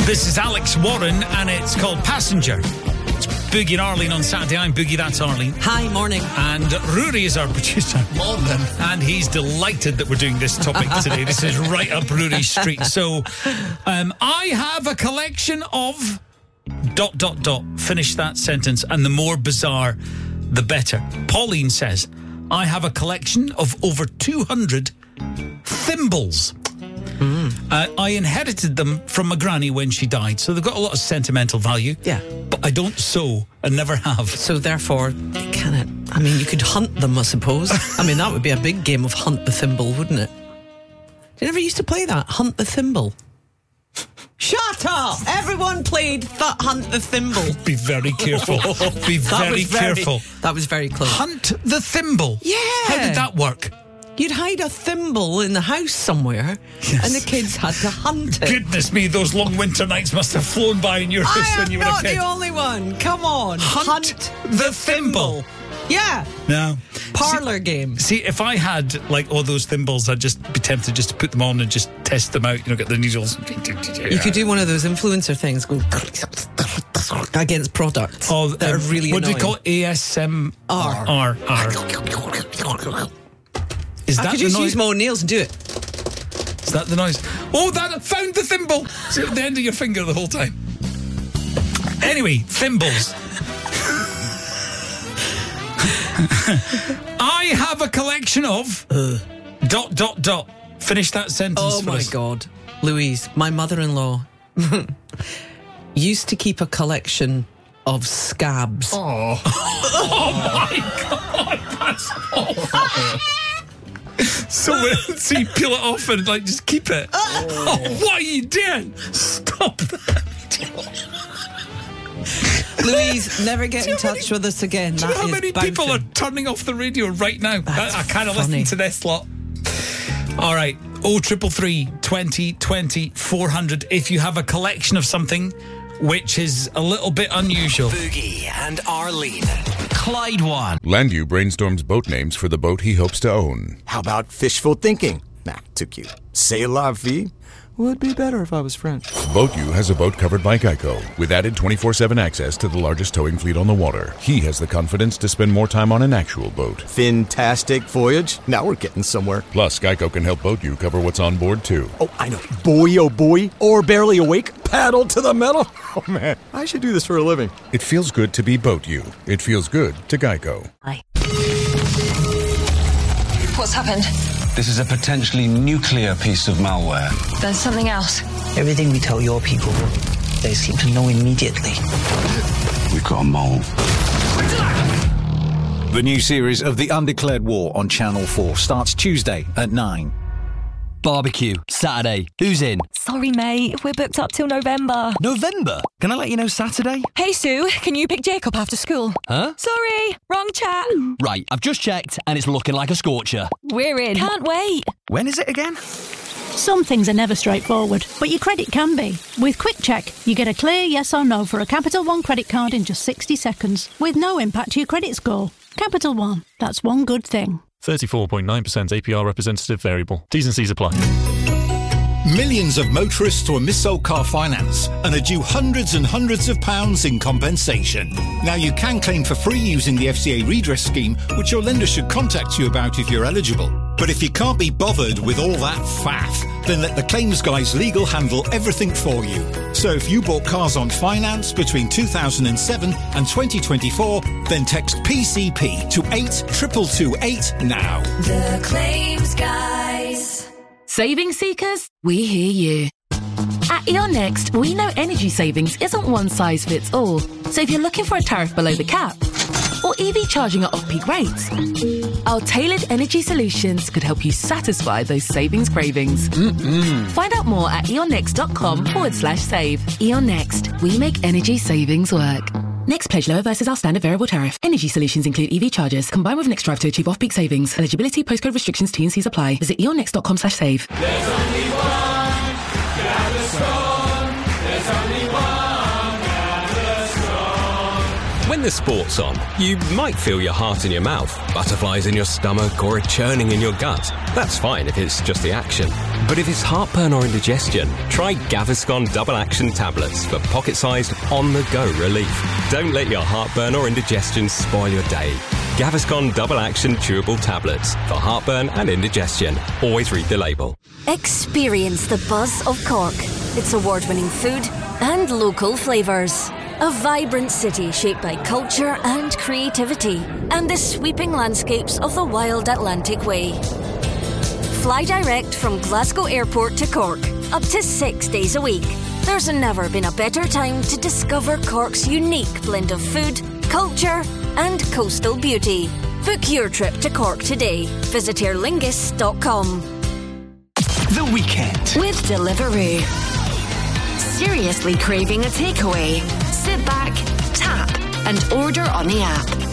This is Alex Warren, and it's called Passenger. It's Boogie and Arlene on Saturday. I'm Boogie, that's Arlene. Hi, morning. And Rory is our producer. Morning. And he's delighted that we're doing this topic today. This is right up Rory's street. So, I have a collection of... ... Finish that sentence, and the more bizarre, the better. Pauline says, I have a collection of over 200 thimbles. I inherited them from my granny when she died, so they've got a lot of sentimental value. Yeah. But I don't sew and never have. So therefore, they cannot... I mean, you could hunt them, I suppose. I mean, that would be a big game of hunt the thimble, wouldn't it? You never used to play that? Hunt the thimble? Shut up! Everyone played Hunt the Thimble. Be very careful. Be very careful. That was very close. Hunt the thimble? Yeah. How did that work? You'd hide a thimble in the house somewhere, Yes. and the kids had to hunt it. Goodness me, those long winter nights must have flown by in your house when you were a I'm kid. not the only one. Come on. Hunt the thimble. Yeah. No. Parlour game. See, if I had, like, all those thimbles, I'd just be tempted just to put them on and just test them out, you know, get the needles. You could do one of those influencer things, go against products that are really what annoying. do we call it? ASMR. R. Is I that could the just noise? use my own nails and do it. Is that the noise? Oh, that found the thimble. It's at the end of your finger the whole time. Anyway, thimbles. I have a collection of... ... Finish that sentence. Oh my God. Louise, my mother-in-law used to keep a collection of scabs. Oh my God, that's awful. So you peel it off and like just keep it. Oh, what are you doing? Stop that. Louise, never get in touch with us again. Do you know how many people are turning off the radio right now? I kind of listen to this lot. All right, 0333 20 20 400. If you have a collection of something which is a little bit unusual. Boogie and Arlene. Clyde One. Landview brainstorms boat names for the boat he hopes to own. How about fishful thinking? Nah, too cute. C'est la vie? Would be better if I was French. BoatU has a boat covered by Geico, with added 24/7 access to the largest towing fleet on the water. He has the confidence to spend more time on an actual boat. Fantastic voyage. Now we're getting somewhere. Plus, Geico can help BoatU cover what's on board, too. Oh, I know. Boy, oh boy. Or barely awake. Paddle to the metal. Oh, man. I should do this for a living. It feels good to be BoatU. It feels good to Geico. Hi. What's happened? This is a potentially nuclear piece of malware. There's something else. Everything we tell your people, they seem to know immediately. We've got a mole. The new series of The Undeclared War on Channel 4 starts Tuesday at 9. Barbecue. Saturday. Who's in? Sorry, mate. We're booked up till November. November? Can I let you know Saturday? Hey, Sue, can you pick Jacob after school? Huh? Sorry, wrong chat. Right, I've just checked and it's looking like a scorcher. We're in. Can't wait. When is it again? Some things are never straightforward, but your credit can be. With Quick Check, you get a clear yes or no for a Capital One credit card in just 60 seconds, with no impact to your credit score. Capital One, that's one good thing. 34.9% APR representative variable. T's and C's apply. Millions of motorists were mis-sold car finance and are due hundreds and hundreds of pounds in compensation. Now you can claim for free using the FCA redress scheme, which your lender should contact you about if you're eligible. But if you can't be bothered with all that faff, then let the claims guys legal handle everything for you. So if you bought cars on finance between 2007 and 2024, then text PCP to 82228 now. The claims guys. Saving seekers, we hear you. At E.ON Next, we know energy savings isn't one size fits all. So if you're looking for a tariff below the cap, or EV charging at off-peak rates, our tailored energy solutions could help you satisfy those savings cravings. Find out more at eonnext.com/save. E.ON Next, we make energy savings work. Next pledge lower versus our standard variable tariff. Energy solutions include EV chargers. Combine with Next Drive to achieve off-peak savings. Eligibility, postcode restrictions, T&Cs apply. Visit eonnext.com/save. There's only one Galveston. There's only one Galveston. When When the sport's on, you might feel your heart in your mouth, butterflies in your stomach, or a churning in your gut. That's fine if it's just the action. But if it's heartburn or indigestion, try Gaviscon Double Action Tablets for pocket-sized, on-the-go relief. Don't let your heartburn or indigestion spoil your day. Gaviscon Double Action Chewable Tablets for heartburn and indigestion. Always read the label. Experience the buzz of Cork. Its award-winning food and local flavours. A vibrant city shaped by culture and creativity, and the sweeping landscapes of the wild Atlantic Way. Fly direct from Glasgow Airport to Cork, up to 6 days a week. There's never been a better time to discover Cork's unique blend of food, culture, and coastal beauty. Book your trip to Cork today. Visit aerlingus.com. The Weekend with Deliveroo. Seriously craving a takeaway? Sit back, tap, and order on the app.